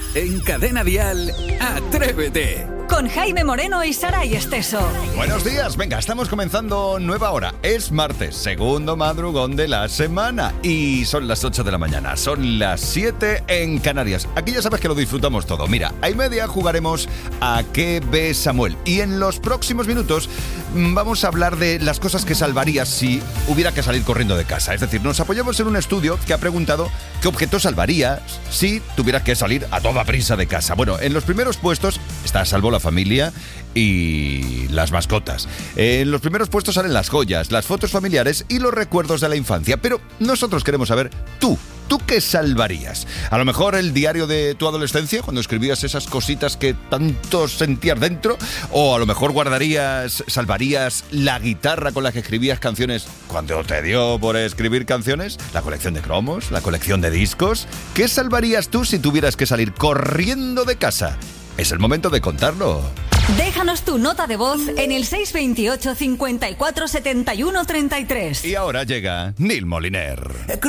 En Cadena Dial, Atrévete. Con Jaime Moreno y Saray Esteso. Buenos días, venga, estamos comenzando nueva hora. Es martes, segundo madrugón de la semana. Y son las 8 de la mañana, son las 7 en Canarias. Aquí ya sabes que lo disfrutamos todo. Mira, a y media jugaremos a ¿Qué ve Samuel? Y en los próximos minutos vamos a hablar de las cosas que salvarías si hubiera que salir corriendo de casa. Es decir, nos apoyamos en un estudio que ha preguntado qué objetos salvarías si tuvieras que salir a toda prisa de casa. Bueno, en los primeros puestos está a salvo la familia y las mascotas. En los primeros puestos salen las joyas, las fotos familiares y los recuerdos de la infancia. Pero nosotros queremos saber, ¿tú qué salvarías? A lo mejor el diario de tu adolescencia, cuando escribías esas cositas que tanto sentías dentro. O a lo mejor salvarías la guitarra con la que escribías canciones cuando te dio por escribir canciones. La colección de cromos, la colección de discos. ¿Qué salvarías tú si tuvieras que salir corriendo de casa? Es el momento de contarlo. Déjanos tu nota de voz en el 628 54 71 33. Y ahora llega Neil Moliner.